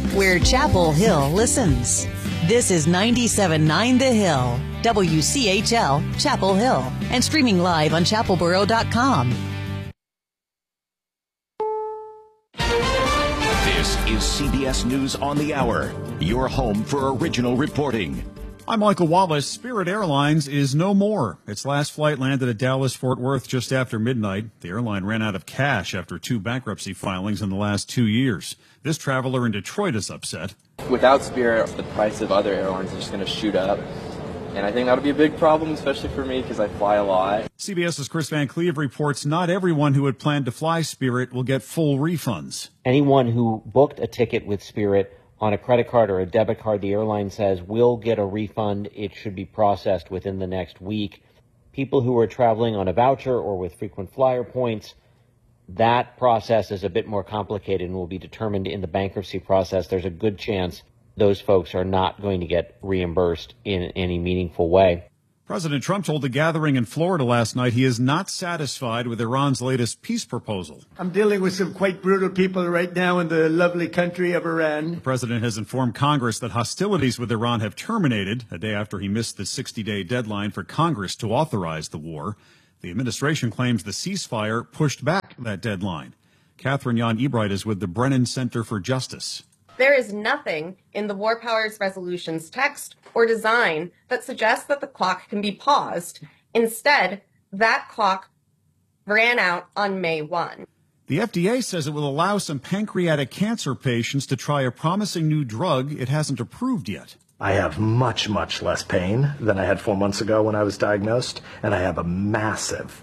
where Chapel Hill listens. This is 97.9 The Hill, WCHL, Chapel Hill, and streaming live on chapelboro.com. This is CBS News on the Hour, your home for original reporting. I'm Michael Wallace. Spirit Airlines is no more. Its last flight landed at Dallas-Fort Worth just after midnight. The airline ran out of cash after 2 bankruptcy filings in the last 2 years. This traveler in Detroit is upset. Without Spirit, the price of other airlines is just going to shoot up. And I think that'll be a big problem, especially for me, because I fly a lot. CBS's Chris Van Cleve reports not everyone who had planned to fly Spirit will get full refunds. Anyone who booked a ticket with Spirit on a credit card or a debit card, the airline says will get a refund. It should be processed within the next week. People who are traveling on a voucher or with frequent flyer points, that process is a bit more complicated and will be determined in the bankruptcy process. There's a good chance those folks are not going to get reimbursed in any meaningful way. President Trump told a gathering in Florida last night he is not satisfied with Iran's latest peace proposal. I'm dealing with some quite brutal people right now in the lovely country of Iran. The president has informed Congress that hostilities with Iran have terminated a day after he missed the 60-day deadline for Congress to authorize the war. The administration claims the ceasefire pushed back that deadline. Catherine Yan Ebright is with the Brennan Center for Justice. There is nothing in the War Powers Resolution's text or design that suggests that the clock can be paused. Instead, that clock ran out on May 1. The FDA says it will allow some pancreatic cancer patients to try a promising new drug it hasn't approved yet. I have much, much less pain than I had 4 months ago when I was diagnosed, and I have a massive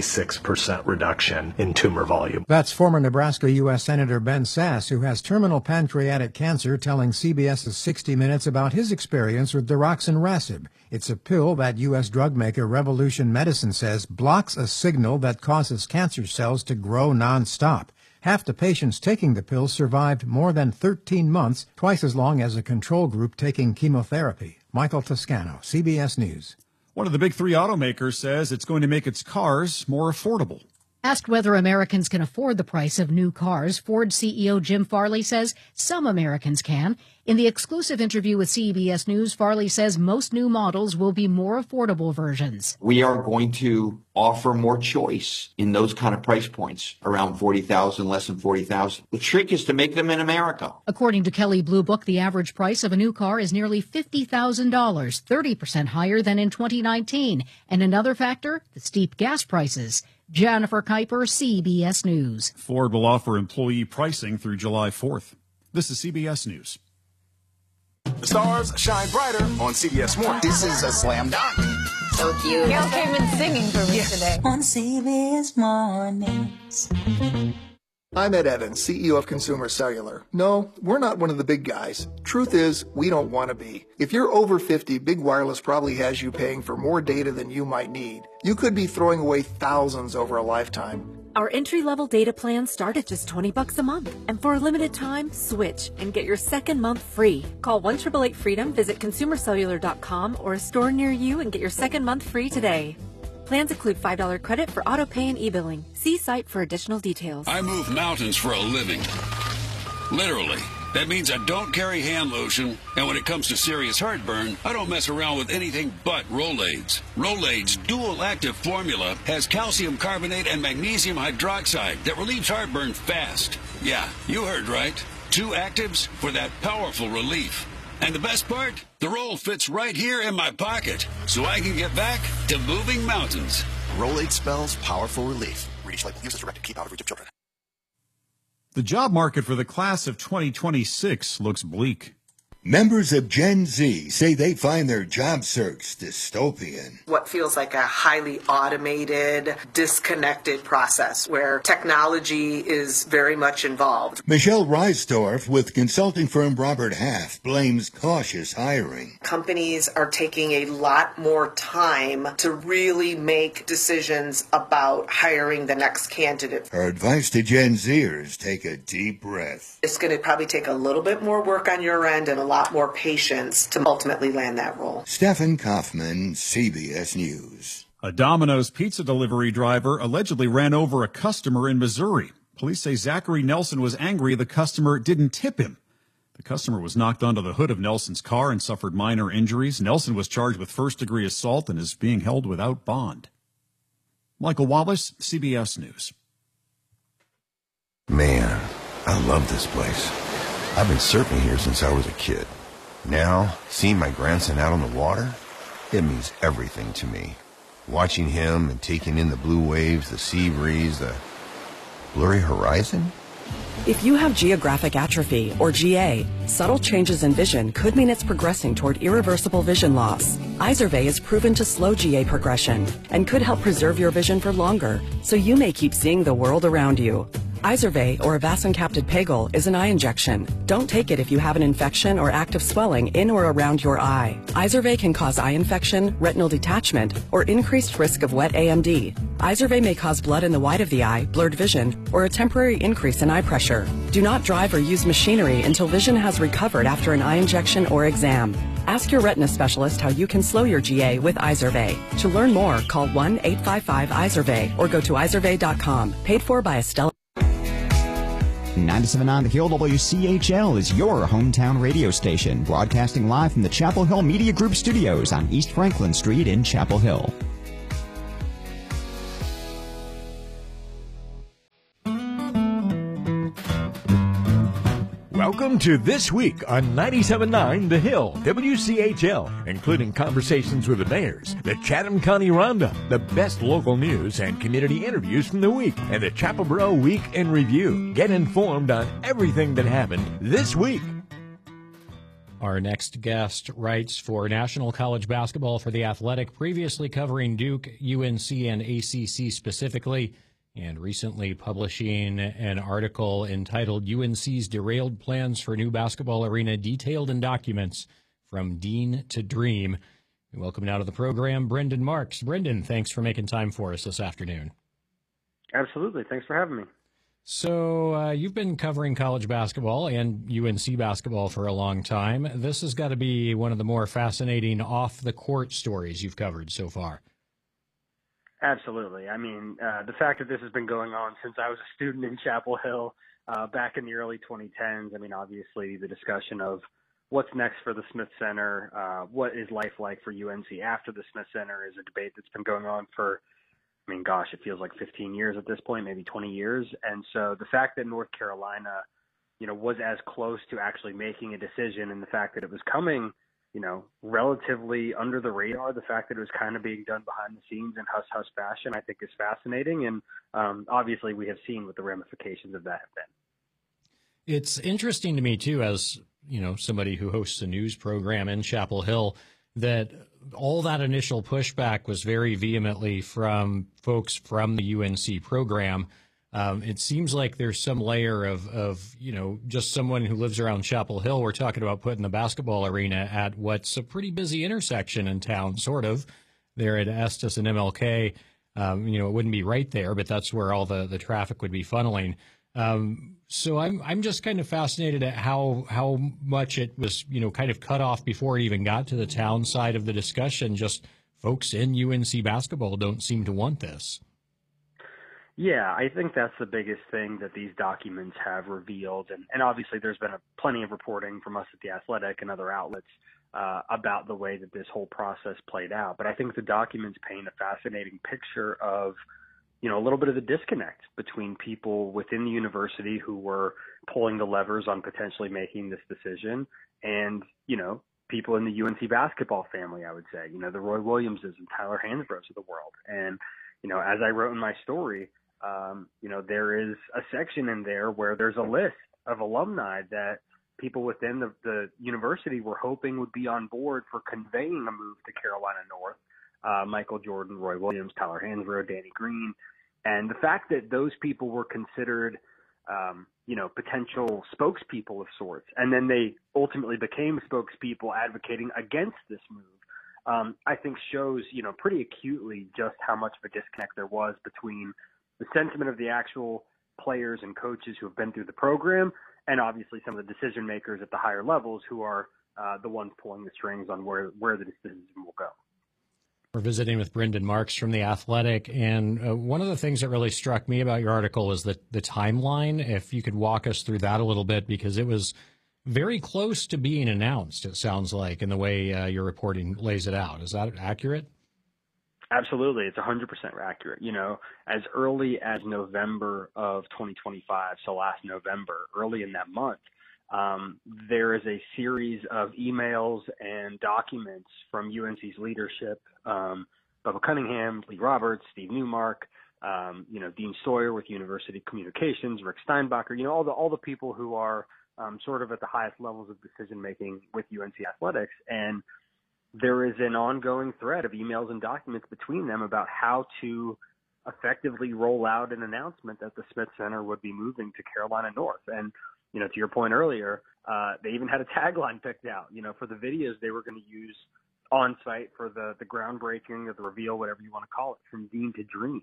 76% reduction in tumor volume. That's former Nebraska U.S. Senator Ben Sasse, who has terminal pancreatic cancer, telling CBS's 60 Minutes about his experience with daraxonrasib. It's a pill that U.S. drug maker Revolution Medicine says blocks a signal that causes cancer cells to grow nonstop. Half the patients taking the pill survived more than 13 months, twice as long as a control group taking chemotherapy. Michael Toscano, CBS News. One of the big 3 automakers says it's going to make its cars more affordable. Asked whether Americans can afford the price of new cars, Ford CEO Jim Farley says some Americans can. In the exclusive interview with CBS News, Farley says most new models will be more affordable versions. We are going to offer more choice in those kind of price points, around $40,000, less than $40,000. The trick is to make them in America. According to Kelley Blue Book, the average price of a new car is nearly $50,000, 30% higher than in 2019. And another factor, the steep gas prices. Jennifer Kuiper, CBS News. Ford will offer employee pricing through July 4th. This is CBS News. The stars shine brighter on CBS Mornings. This is a slam dunk. So cute. Gail came in singing for me today. On CBS Mornings. I'm Ed Evans, CEO of Consumer Cellular. No, we're not one of the big guys. Truth is, we don't want to be. If you're over 50, Big Wireless probably has you paying for more data than you might need. You could be throwing away thousands over a lifetime. Our entry-level data plans start at just $20 a month. And for a limited time, switch and get your second month free. Call 1-888-FREEDOM, visit consumercellular.com or a store near you and get your second month free today. Plans include $5 credit for auto pay and e-billing. See site for additional details. I move mountains for a living. Literally. That means I don't carry hand lotion, and when it comes to serious heartburn, I don't mess around with anything but Rolaids. Rolaids' dual-active formula has calcium carbonate and magnesium hydroxide that relieves heartburn fast. Yeah, you heard right. 2 actives for that powerful relief. And the best part? The roll fits right here in my pocket, so I can get back to moving mountains. Rolade spells powerful relief. Reach label. Use as directed. Keep out of reach of children. The job market for the class of 2026 looks bleak. Members of Gen Z say they find their job search dystopian. What feels like a highly automated, disconnected process where technology is very much involved. Michelle Reisdorf with consulting firm Robert Half blames cautious hiring. Companies are taking a lot more time to really make decisions about hiring the next candidate. Her advice to Gen Zers, take a deep breath. It's going to probably take a little bit more work on your end and a lot more patience to ultimately land that role. Stephen Kaufman, CBS News. A Domino's pizza delivery driver allegedly ran over a customer in Missouri. Police say Zachary Nelson was angry the customer didn't tip him. The customer was knocked onto the hood of Nelson's car and suffered minor injuries. Nelson was charged with first-degree assault and is being held without bond. Michael Wallace, CBS News. Man, I love this place. I've been surfing here since I was a kid. Now, seeing my grandson out on the water, it means everything to me. Watching him and taking in the blue waves, the sea breeze, the blurry horizon. If you have geographic atrophy, or GA, subtle changes in vision could mean it's progressing toward irreversible vision loss. Izervay is proven to slow GA progression and could help preserve your vision for longer, so you may keep seeing the world around you. Izervay, or avacincaptad pegol, is an eye injection. Don't take it if you have an infection or active swelling in or around your eye. Izervay can cause eye infection, retinal detachment, or increased risk of wet AMD. Izervay may cause blood in the white of the eye, blurred vision, or a temporary increase in eye pressure. Do not drive or use machinery until vision has recovered after an eye injection or exam. Ask your retina specialist how you can slow your GA with Izervay. To learn more, call 1-855-IZERVAY or go to izervay.com. Paid for by Estella. 97.9 The Hill WCHL is your hometown radio station, broadcasting live from the Chapel Hill Media Group studios on East Franklin Street in Chapel Hill. Welcome to This Week on 97.9 The Hill, WCHL, including conversations with the mayors, the Chatham County Roundup, the best local news and community interviews from the week, and the Chapelboro Week in Review. Get informed on everything that happened this week. Our next guest writes for National College Basketball for The Athletic, previously covering Duke, UNC, and ACC specifically, and recently publishing an article entitled UNC's Derailed Plans for New Basketball Arena Detailed in Documents from Dean to Dream. Welcome now to the program, Brendan Marks. Brendan, thanks for making time for us this afternoon. Absolutely. Thanks for having me. So you've been covering college basketball and UNC basketball for a long time. This has got to be one of the more fascinating off-the-court stories you've covered so far. Absolutely. I mean, the fact that this has been going on since I was a student in Chapel Hill back in the early 2010s, I mean, obviously the discussion of what's next for the Smith Center, what is life like for UNC after the Smith Center is a debate that's been going on for, I mean, gosh, it feels like 15 years at this point, maybe 20 years. And so the fact that North Carolina, was as close to actually making a decision, and the fact that it was coming, relatively under the radar, the fact that it was kind of being done behind the scenes in hush-hush fashion, I think is fascinating. And obviously we have seen what the ramifications of that have been. It's interesting to me, too, as, somebody who hosts a news program in Chapel Hill, that all that initial pushback was very vehemently from folks from the UNC program. It seems like there's some layer of just someone who lives around Chapel Hill. We're talking about putting the basketball arena at what's a pretty busy intersection in town, sort of, there at Estes and MLK. It wouldn't be right there, but that's where all the traffic would be funneling. So I'm just kind of fascinated at how much it was, kind of cut off before it even got to the town side of the discussion. Just folks in UNC basketball don't seem to want this. Yeah, I think that's the biggest thing that these documents have revealed. And obviously there's been plenty of reporting from us at The Athletic and other outlets about the way that this whole process played out. But I think the documents paint a fascinating picture of, a little bit of the disconnect between people within the university who were pulling the levers on potentially making this decision and, people in the UNC basketball family, I would say, the Roy Williamses and Tyler Hansbroughs of the world. And, as I wrote in my story, there is a section in there where there's a list of alumni that people within the university were hoping would be on board for conveying a move to Carolina North. Michael Jordan, Roy Williams, Tyler Hansbrough, Danny Green. And the fact that those people were considered, potential spokespeople of sorts, and then they ultimately became spokespeople advocating against this move, I think shows, pretty acutely just how much of a disconnect there was between the sentiment of the actual players and coaches who have been through the program, and obviously some of the decision makers at the higher levels who are the ones pulling the strings on where the decision will go. We're visiting with Brendan Marks from The Athletic, and one of the things that really struck me about your article was the timeline. If you could walk us through that a little bit, because it was very close to being announced, it sounds like, in the way your reporting lays it out. Is that accurate? Absolutely. It's 100% accurate. You know, as early as November of 2025, so last November, early in that month, there is a series of emails and documents from UNC's leadership, Bubba Cunningham, Lee Roberts, Steve Newmark, Dean Sawyer with University Communications, Rick Steinbacher, all the people who are sort of at the highest levels of decision making with UNC athletics. And there is an ongoing thread of emails and documents between them about how to effectively roll out an announcement that the Smith Center would be moving to Carolina North. And, to your point earlier, they even had a tagline picked out, for the videos they were going to use on site for the groundbreaking or the reveal, whatever you want to call it, from Dean to Dream.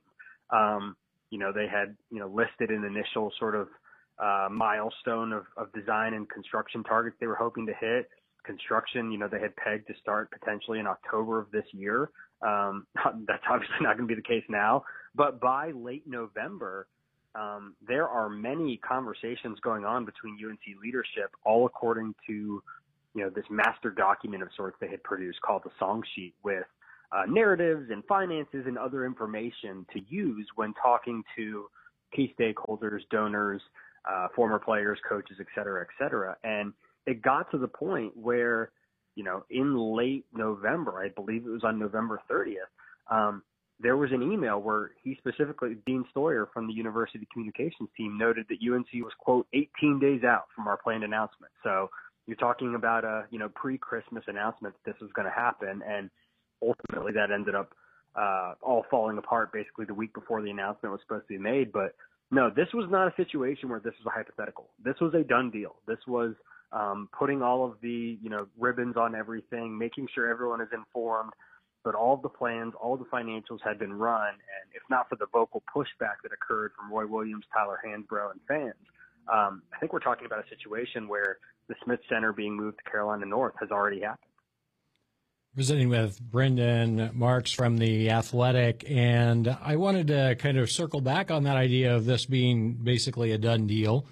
They had, listed an initial sort of milestone of design and construction targets they were hoping to hit. Construction, they had pegged to start potentially in October of this year. That's obviously not going to be the case now, but by late November, there are many conversations going on between UNC leadership, all according to, this master document of sorts they had produced called the Song Sheet, with narratives and finances and other information to use when talking to key stakeholders, donors, former players, coaches, et cetera, and it got to the point where, in late November, I believe it was on November 30th, there was an email where he specifically, Dean Sawyer from the University Communications team, noted that UNC was, quote, 18 days out from our planned announcement. So you're talking about a, pre-Christmas announcement that this was going to happen. And ultimately that ended up all falling apart basically the week before the announcement was supposed to be made. But no, this was not a situation where this was a hypothetical. This was a done deal. This was putting all of the, ribbons on everything, making sure everyone is informed, but all of the plans, all the financials had been run. And if not for the vocal pushback that occurred from Roy Williams, Tyler Hansbrough, and fans, I think we're talking about a situation where the Smith Center being moved to Carolina North has already happened. Visiting with Brendan Marks from The Athletic, and I wanted to kind of circle back on that idea of this being basically a done deal.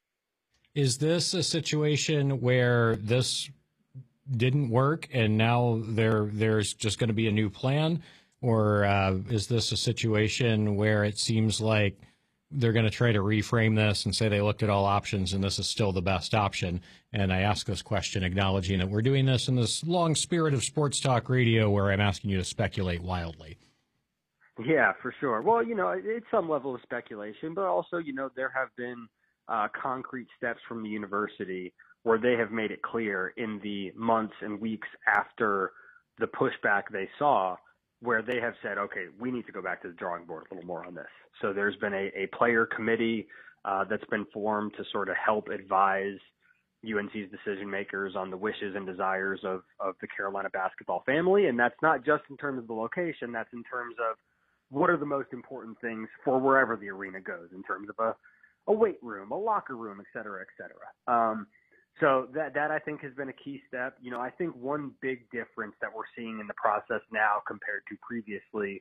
Is this a situation where this didn't work and now there's just going to be a new plan? Or is this a situation where it seems like they're going to try to reframe this and say they looked at all options and this is still the best option? And I ask this question acknowledging that we're doing this in this long spirit of sports talk radio where I'm asking you to speculate wildly. Yeah, for sure. Well, it's some level of speculation, but also, there have been concrete steps from the university where they have made it clear in the months and weeks after the pushback they saw, where they have said, okay, we need to go back to the drawing board a little more on this. So there's been a player committee that's been formed to sort of help advise UNC's decision makers on the wishes and desires of the Carolina basketball family. And that's not just in terms of the location, that's in terms of what are the most important things for wherever the arena goes in terms of a weight room, a locker room, et cetera, et cetera. So that I think has been a key step. I think one big difference that we're seeing in the process now compared to previously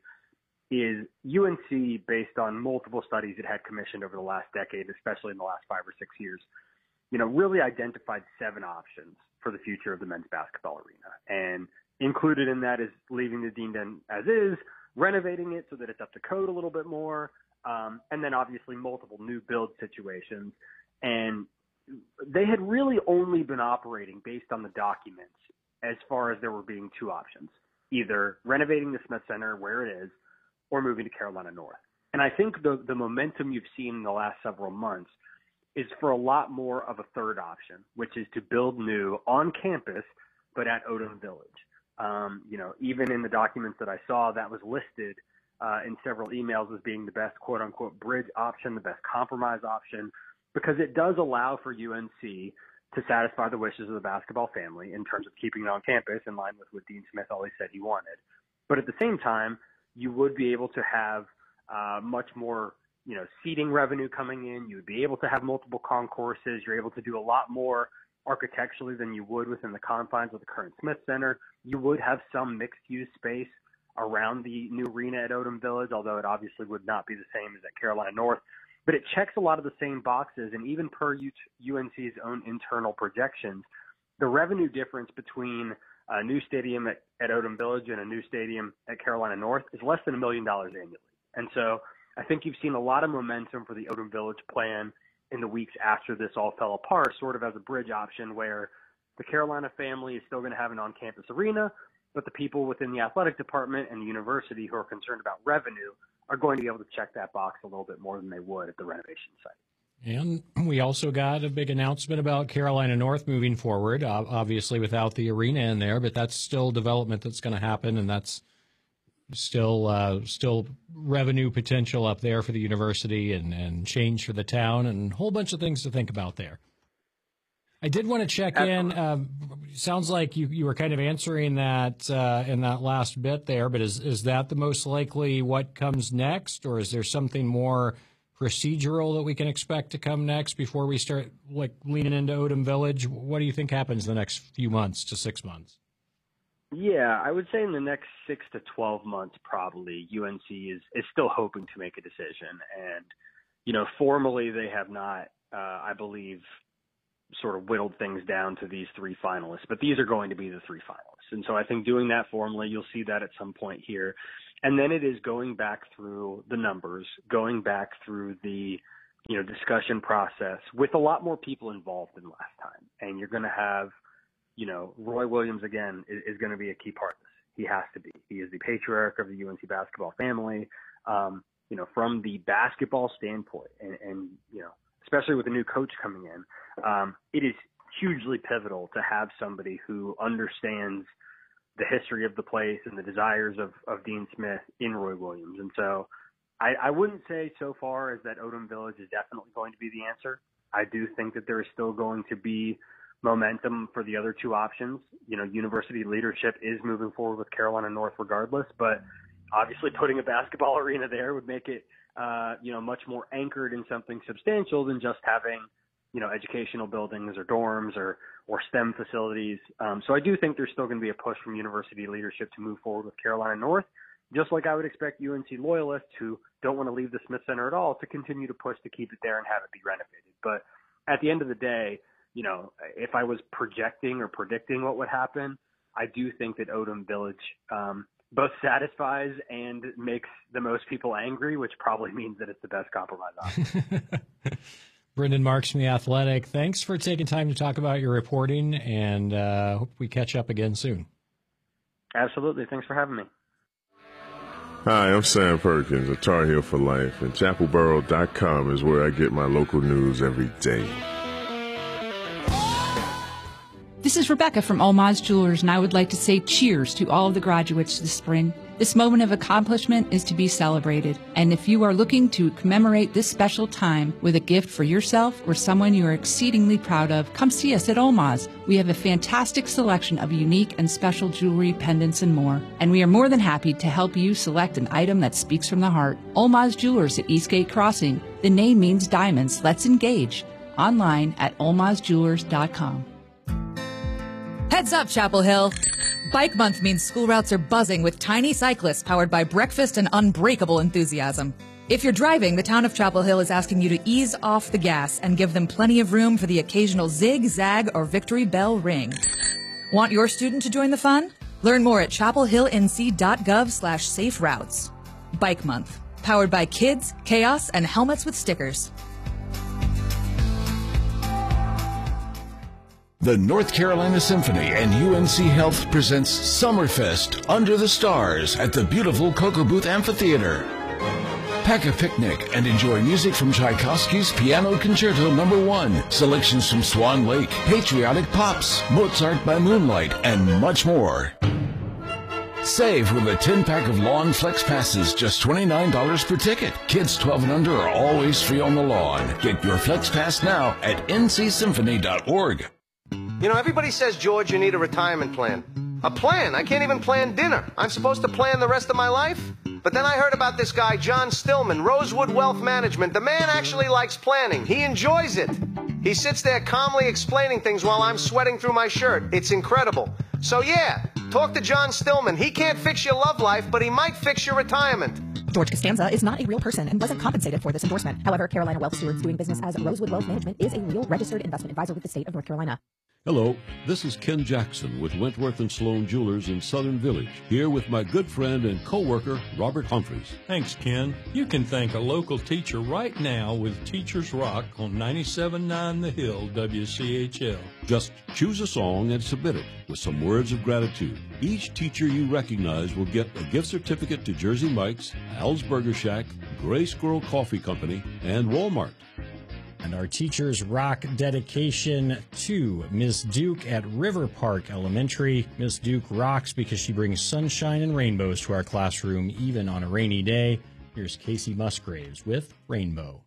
is UNC, based on multiple studies it had commissioned over the last decade, especially in the last 5 or 6 years, really identified 7 options for the future of the men's basketball arena. And included in that is leaving the Dean Den as is, renovating it so that it's up to code a little bit more, and then obviously multiple new build situations. And they had really only been operating based on the documents as far as there were being 2 options, either renovating the Smith Center where it is or moving to Carolina North. And I think the momentum you've seen in the last several months is for a lot more of a third option, which is to build new on campus, but at Odom Village. Even in the documents that I saw, that was listed in several emails as being the best quote unquote bridge option, the best compromise option, because it does allow for UNC to satisfy the wishes of the basketball family in terms of keeping it on campus in line with what Dean Smith always said he wanted. But at the same time, you would be able to have much more, seating revenue coming in. You would be able to have multiple concourses. You're able to do a lot more architecturally than you would within the confines of the current Smith Center. You would have some mixed-use space around the new arena at Odom Village, although it obviously would not be the same as at Carolina North. but it checks a lot of the same boxes. And even per UNC's own internal projections, the revenue difference between a new stadium at Odom Village and a new stadium at Carolina North is less than $1 million annually. And so I think you've seen a lot of momentum for the Odom Village plan in the weeks after this all fell apart, sort of as a bridge option where the Carolina family is still going to have an on-campus arena, but the people within the athletic department and the university who are concerned about revenue are going to be able to check that box a little bit more than they would at the renovation site. And we also got a big announcement about Carolina North moving forward, obviously without the arena in there, but that's still development that's going to happen, and that's still revenue potential up there for the university and change for the town and a whole bunch of things to think about there. I did want to check in. Sounds like you were kind of answering that in that last bit there, but is that the most likely what comes next, or is there something more procedural that we can expect to come next before we start leaning into Odom Village? What do you think happens in the next few months to 6 months? Yeah, I would say in the next 6 to 12 months, probably UNC is still hoping to make a decision. And, formally they have not, I believe, sort of whittled things down to these 3 finalists, but these are going to be the 3 finalists. And so I think doing that formally, you'll see that at some point here. And then it is going back through the numbers, going back through the, discussion process with a lot more people involved than last time. And you're going to have, Roy Williams, again, is going to be a key part of this. He has to be. He is the patriarch of the UNC basketball family. From the basketball standpoint and especially with a new coach coming in, it is hugely pivotal to have somebody who understands the history of the place and the desires of Dean Smith in Roy Williams. And so I wouldn't say so far as that Odom Village is definitely going to be the answer. I do think that there is still going to be momentum for the other 2 options. University leadership is moving forward with Carolina North regardless, but obviously putting a basketball arena there would make it, much more anchored in something substantial than just having, educational buildings or dorms or STEM facilities. So I do think there's still going to be a push from university leadership to move forward with Carolina North, just like I would expect UNC loyalists who don't want to leave the Smith Center at all to continue to push to keep it there and have it be renovated. But at the end of the day, if I was projecting or predicting what would happen, I do think that Odom Village both satisfies and makes the most people angry, which probably means that it's the best compromise option. Brendan Marks from The Athletic, thanks for taking time to talk about your reporting, and hope we catch up again soon. Absolutely. Thanks for having me. Hi, I'm Sam Perkins of Tar Heel for Life, and chapelboro.com is where I get my local news every day. This is Rebecca from Almaz Jewelers, and I would like to say cheers to all of the graduates this spring. This moment of accomplishment is to be celebrated, and if you are looking to commemorate this special time with a gift for yourself or someone you are exceedingly proud of, come see us at Almaz. We have a fantastic selection of unique and special jewelry, pendants, and more, and we are more than happy to help you select an item that speaks from the heart. Almaz Jewelers at Eastgate Crossing. The name means diamonds. Let's engage. Online at almazjewelers.com. Heads up, Chapel Hill. Bike Month means school routes are buzzing with tiny cyclists powered by breakfast and unbreakable enthusiasm. If you're driving, the town of Chapel Hill is asking you to ease off the gas and give them plenty of room for the occasional zig, zag, or victory bell ring. Want your student to join the fun? Learn more at chapelhillnc.gov/safe routes. Bike Month, powered by kids, chaos, and helmets with stickers. The North Carolina Symphony and UNC Health presents Summerfest Under the Stars at the beautiful Cocoa Booth Amphitheater. Pack a picnic and enjoy music from Tchaikovsky's Piano Concerto No. 1, selections from Swan Lake, Patriotic Pops, Mozart by Moonlight, and much more. Save with a 10-pack of Lawn Flex Passes, just $29 per ticket. Kids 12 and under are always free on the lawn. Get your Flex Pass now at ncsymphony.org. You know, everybody says, George, you need a retirement plan. A plan? I can't even plan dinner. I'm supposed to plan the rest of my life? But then I heard about this guy, John Stillman, Rosewood Wealth Management. The man actually likes planning. He enjoys it. He sits there calmly explaining things while I'm sweating through my shirt. It's incredible. So yeah, talk to John Stillman. He can't fix your love life, but he might fix your retirement. George Costanza is not a real person and wasn't compensated for this endorsement. However, Carolina Wealth Stewards doing business as Rosewood Wealth Management is a real registered investment advisor with the state of North Carolina. Hello, this is Ken Jackson with Wentworth & Sloan Jewelers in Southern Village, here with my good friend and co-worker, Robert Humphreys. Thanks, Ken. You can thank a local teacher right now with Teachers Rock on 97.9 The Hill, WCHL. Just choose a song and submit it with some words of gratitude. Each teacher you recognize will get a gift certificate to Jersey Mike's, Al's Burger Shack, Gray Squirrel Coffee Company, and Walmart. And our Teachers Rock dedication to Ms. Duke at River Park Elementary. Ms. Duke rocks because she brings sunshine and rainbows to our classroom, even on a rainy day. Here's Casey Musgraves with Rainbow.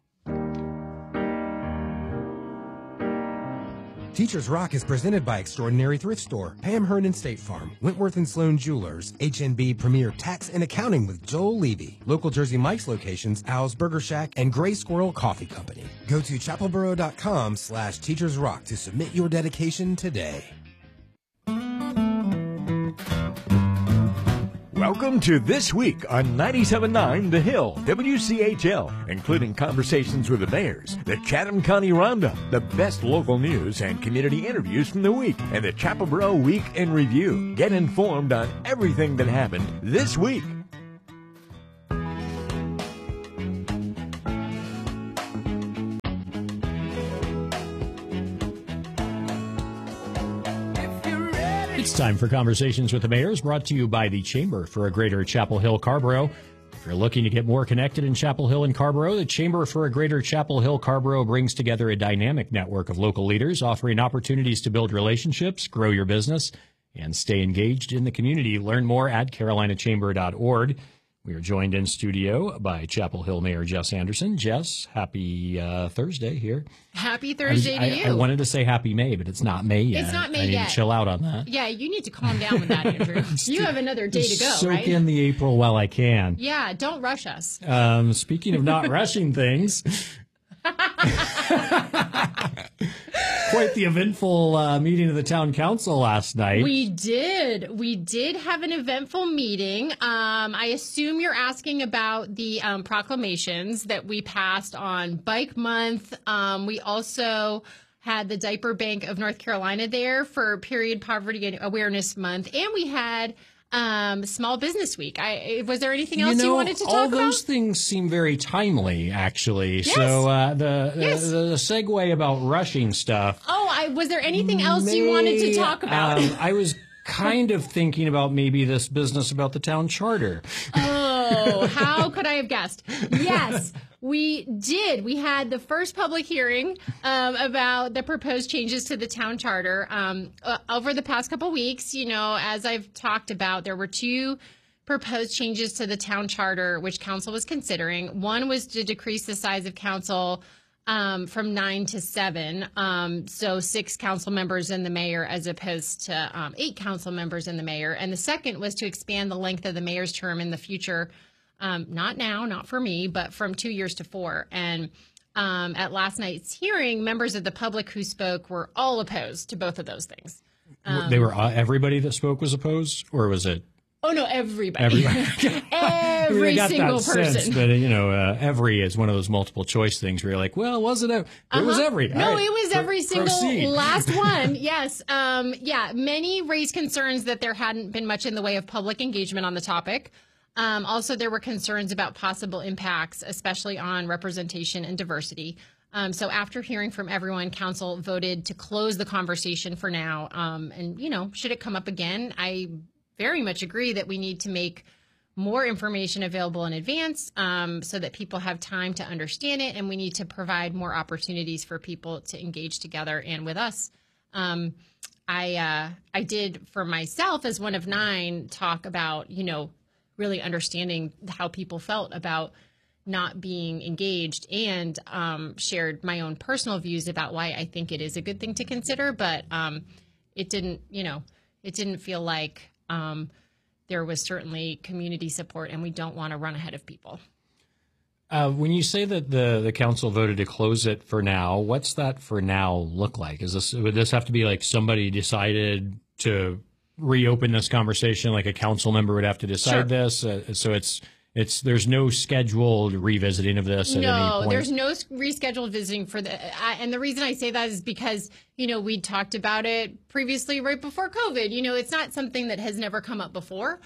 Teachers Rock is presented by Extraordinary Thrift Store, Pam Hernan State Farm, Wentworth & Sloan Jewelers, HNB Premier Tax and Accounting with Joel Levy, local Jersey Mike's locations, Al's Burger Shack, and Gray Squirrel Coffee Company. Go to chapelboro.com/teachersrock to submit your dedication today. Welcome to This Week on 97.9 The Hill, WCHL, including conversations with the mayors, the Chatham County Roundup, the best local news and community interviews from the week, and the Chapelboro Week in Review. Get informed on everything that happened this week. It's time for Conversations with the Mayors, brought to you by the Chamber for a Greater Chapel Hill Carborough. If you're looking to get more connected in Chapel Hill and Carborough, the Chamber for a Greater Chapel Hill Carborough brings together a dynamic network of local leaders offering opportunities to build relationships, grow your business, and stay engaged in the community. Learn more at carolinachamber.org. We are joined in studio by Chapel Hill Mayor Jess Anderson. Jess, happy Thursday here. Happy Thursday to you. I wanted to say happy May, but it's not May yet. It's not May I need yet. to chill out on that. Yeah, you need to calm down with that, Andrew. You have another day to go, Soak right? in the April while I can. Yeah, don't rush us. Speaking of not rushing things, quite the eventful meeting of the town council last night. We did have an eventful meeting. I assume you're asking about the proclamations that we passed on Bike Month. We also had the Diaper Bank of North Carolina there for Period Poverty Awareness Month, and we had Small Business Week. Was there anything else you wanted to talk about? All those things seem very timely, actually. Yes. So the segue about rushing stuff. Oh, was there anything else you wanted to talk about? I was kind of thinking about maybe this business about the town charter. Oh, how could I have guessed? Yes, we did. We had the first public hearing about the proposed changes to the town charter. Over the past couple weeks, as I've talked about, there were two proposed changes to the town charter, which council was considering. One was to decrease the size of council from 9 to 7. So 6 council members and the mayor, as opposed to 8 council members and the mayor. And the second was to expand the length of the mayor's term in the future. Not now, not for me, but from 2 years to 4. And at last night's hearing, members of the public who spoke were all opposed to both of those things. They were everybody that spoke was opposed, or was it? Oh no, everybody. Every single person. Sense, but every is one of those multiple choice things where you're like, well, was it? It was every. No, right. it was every single Proceed. last one. Yes. Many raised concerns that there hadn't been much in the way of public engagement on the topic. Also, there were concerns about possible impacts, especially on representation and diversity. So after hearing from everyone, council voted to close the conversation for now. And, should it come up again, I very much agree that we need to make more information available in advance so that people have time to understand it. And we need to provide more opportunities for people to engage together and with us. I did, for myself, as one of 9, talk about, really understanding how people felt about not being engaged, and shared my own personal views about why I think it is a good thing to consider. But it didn't feel like there was certainly community support, and we don't want to run ahead of people. When you say that the council voted to close it for now, what's that for now look like? Would this have to be like somebody decided to reopen this conversation, like a council member would have to decide this? So there's no scheduled revisiting of this at any point. There's no rescheduled visiting for and the reason I say that is because, we talked about it previously right before COVID. It's not something that has never come up before.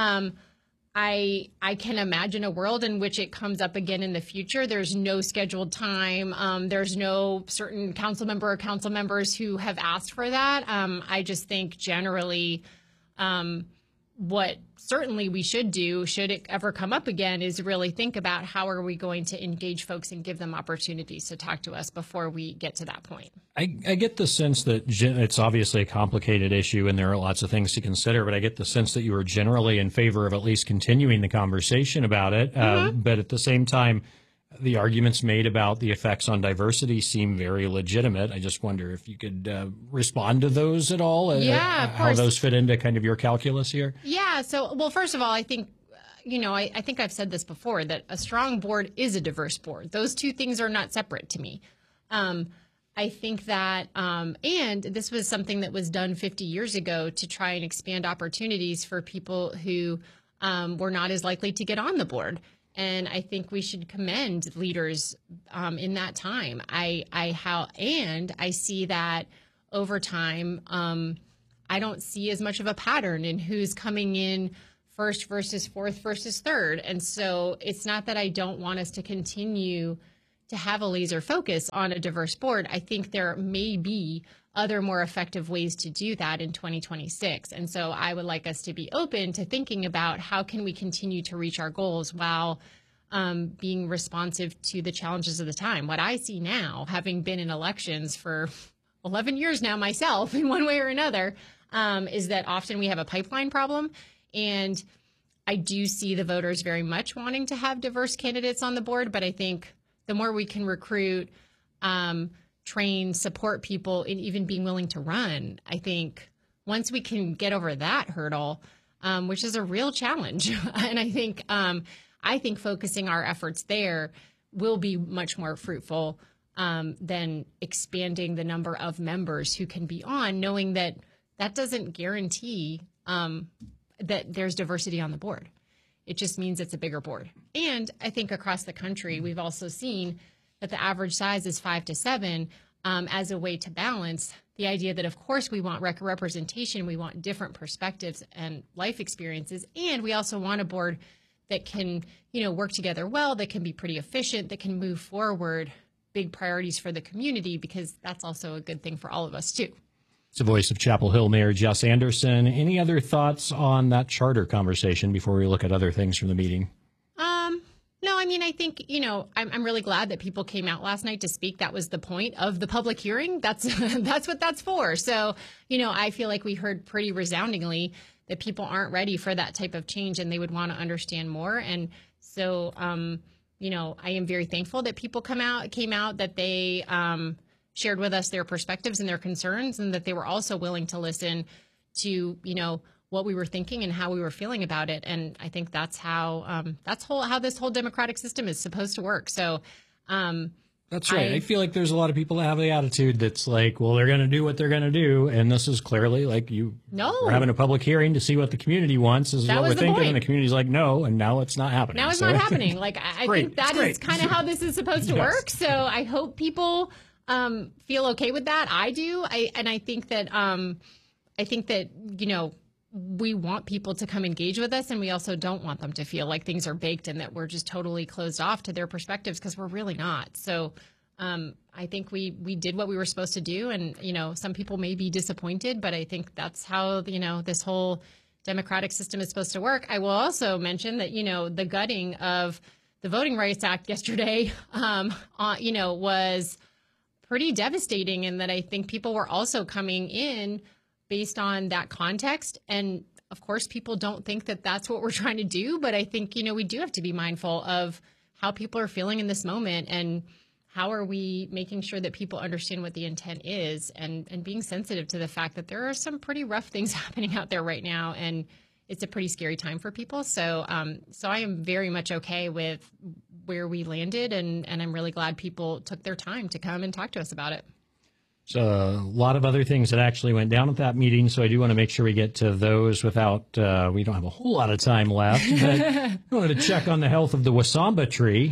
I can imagine a world in which it comes up again in the future. There's no scheduled time. There's no certain council member or council members who have asked for that. I just think generally, what certainly we should do, should it ever come up again, is really think about how are we going to engage folks and give them opportunities to talk to us before we get to that point. I get the sense that it's obviously a complicated issue and there are lots of things to consider, but I get the sense that you are generally in favor of at least continuing the conversation about it. But at the same time, the arguments made about the effects on diversity seem very legitimate. I just wonder if you could respond to those at all. Yeah, of course. How those fit into kind of your calculus here. Yeah. So, well, first of all, I think, I think I've said this before, that a strong board is a diverse board. Those two things are not separate to me. I think that, and this was something that was done 50 years ago to try and expand opportunities for people who were not as likely to get on the board. And I think we should commend leaders in that time. I see that over time, I don't see as much of a pattern in who's coming in first versus fourth versus third. And so it's not that I don't want us to continue to have a laser focus on a diverse board. I think there may be other more effective ways to do that in 2026. And so I would like us to be open to thinking about how can we continue to reach our goals while being responsive to the challenges of the time. What I see now, having been in elections for 11 years now myself in one way or another, is that often we have a pipeline problem. And I do see the voters very much wanting to have diverse candidates on the board, but I think the more we can recruit, train, support people in even being willing to run, I think once we can get over that hurdle, which is a real challenge, and I think focusing our efforts there will be much more fruitful than expanding the number of members who can be on, knowing that that doesn't guarantee that there's diversity on the board. It just means it's a bigger board. And I think across the country, we've also seen that the average size is 5 to 7 as a way to balance the idea that, of course, we want representation. We want different perspectives and life experiences. And we also want a board that can, work together well, that can be pretty efficient, that can move forward big priorities for the community, because that's also a good thing for all of us, too. It's the voice of Chapel Hill Mayor Jess Anderson. Any other thoughts on that charter conversation before we look at other things from the meeting? No, I think, I'm really glad that people came out last night to speak. That was the point of the public hearing. That's what that's for. So, I feel like we heard pretty resoundingly that people aren't ready for that type of change and they would want to understand more. And so, I am very thankful that people came out, that they shared with us their perspectives and their concerns, and that they were also willing to listen to, what we were thinking and how we were feeling about it. And I think that's how how this whole democratic system is supposed to work. So that's right. I feel like there's a lot of people that have the attitude that's like, well, they're going to do what they're going to do. And this is clearly like we're having a public hearing to see what the community wants is what we're thinking. Point. And the community's like, no, and now it's not happening. Now it's not happening. Like, I think that is kind of how this is supposed to work. So I hope people feel okay with that. I do. I think that we want people to come engage with us, and we also don't want them to feel like things are baked and that we're just totally closed off to their perspectives, because we're really not. So I think we did what we were supposed to do, and some people may be disappointed, but I think that's how this whole democratic system is supposed to work. I will also mention that the gutting of the Voting Rights Act yesterday was pretty devastating, and that I think people were also coming in based on that context. And of course, people don't think that that's what we're trying to do. But I think, we do have to be mindful of how people are feeling in this moment, and how are we making sure that people understand what the intent is, and being sensitive to the fact that there are some pretty rough things happening out there right now. And it's a pretty scary time for people. So I am very much okay with where we landed. And I'm really glad people took their time to come and talk to us about it. So a lot of other things that actually went down at that meeting. So I do want to make sure we get to those without, we don't have a whole lot of time left. But I wanted to check on the health of the Wasamba tree.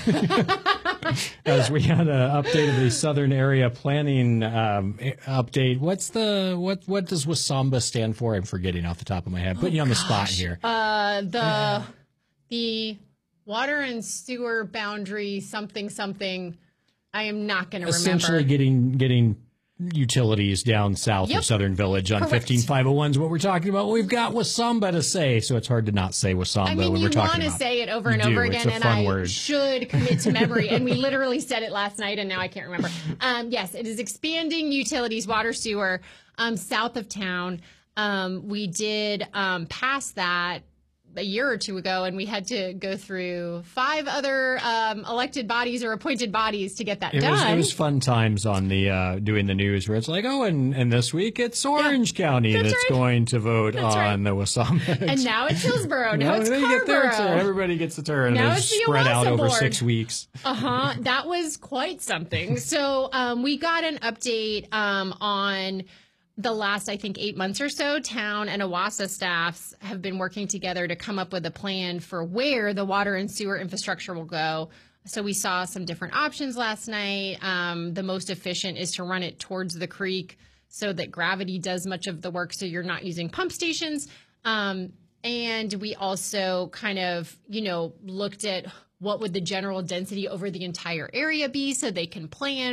As we had an update of the Southern Area Planning update. What does Wasamba stand for? I'm forgetting off the top of my head. Putting you on the spot here. The water and sewer boundary something. I am not going to remember. Essentially getting utilities down south of Southern Village on 15501 is what we're talking about. We've got Wasamba to say, so it's hard to not say Wasamba when we're talking about it. You want to say it over and over again, and I should commit to memory. And we literally said it last night, and now I can't remember. Yes, it is expanding utilities, water, sewer, south of town. We did pass that a year or two ago, and we had to go through 5 other elected bodies or appointed bodies to get that done. It was fun times on the doing the news where it's like, and this week it's Orange County that's going to vote on the Wasamba. And now it's Hillsborough. Now it's Carrboro. Everybody gets a turn. Now it's spread out over 6 weeks. That was quite something. So we got an update on the last, I think, 8 months or so. Town and OWASA staffs have been working together to come up with a plan for where the water and sewer infrastructure will go. So we saw some different options last night. The most efficient is to run it towards the creek so that gravity does much of the work, so you're not using pump stations. And we also kind of, looked at what would the general density over the entire area be so they can plan